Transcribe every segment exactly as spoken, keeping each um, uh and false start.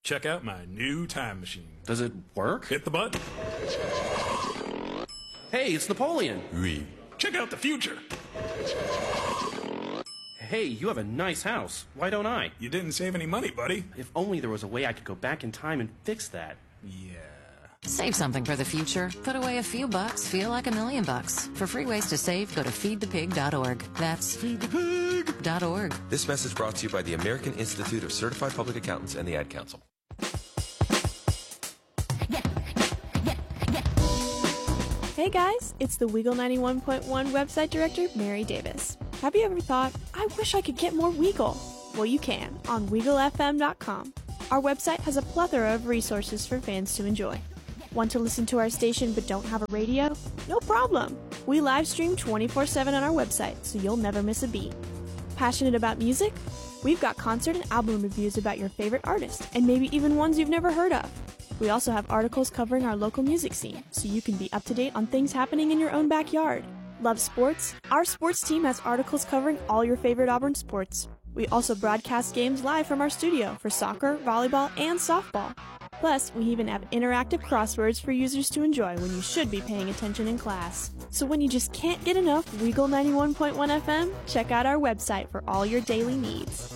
Check out my new time machine. Does it work? Hit the button. Hey, it's Napoleon. Oui. Check out the future. Hey, you have a nice house. Why don't I? You didn't save any money, buddy. If only there was a way I could go back in time and fix that. Yeah. Save something for the future. Put away a few bucks, feel like a million bucks. For free ways to save, go to feed the pig dot org. That's feed the pig dot org. This message brought to you by the American Institute of Certified Public Accountants and the Ad Council. Hey guys, it's the Weagle ninety-one point one website director, Mary Davis. Have you ever thought, I wish I could get more Weagle? Well, you can on Weagle F M dot com. Our website has a plethora of resources for fans to enjoy. Want to listen to our station but don't have a radio? No problem. We live stream twenty-four seven on our website, so you'll never miss a beat. Passionate about music? We've got concert and album reviews about your favorite artist, and maybe even ones you've never heard of. We also have articles covering our local music scene, so you can be up to date on things happening in your own backyard. Love sports? Our sports team has articles covering all your favorite Auburn sports. We also broadcast games live from our studio for soccer, volleyball, and softball. Plus, we even have interactive crosswords for users to enjoy when you should be paying attention in class. So when you just can't get enough Weagle ninety-one point one F M, check out our website for all your daily needs.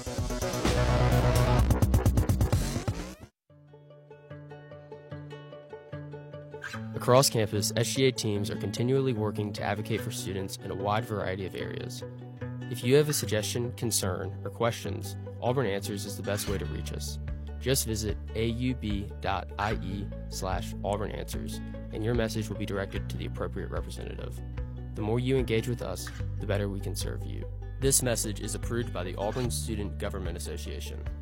Across campus, S G A teams are continually working to advocate for students in a wide variety of areas. If you have a suggestion, concern, or questions, Auburn Answers is the best way to reach us. Just visit aub.ie slash Auburn Answers, and your message will be directed to the appropriate representative. The more you engage with us, the better we can serve you. This message is approved by the Auburn Student Government Association.